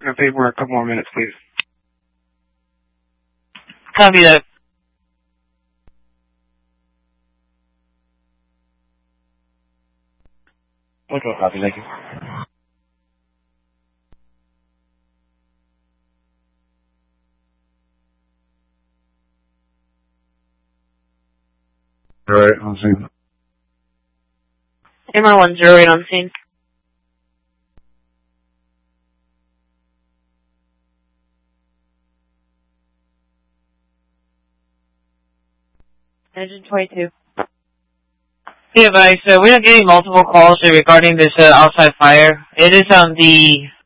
gonna stay for a couple more minutes, please. Copy that. Okay, copy, thank you. Alright, on scene. MR108 on scene. Engine 22. Yeah, advice, we are getting multiple calls regarding this outside fire. It is on the